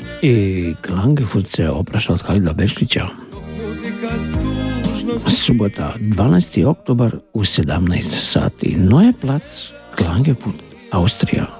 I Klagenfurt se oprašta od Halida Bešlića. Subota, 12. oktobar u 17 sati. Neue Platz, Klagenfurt, Austrija.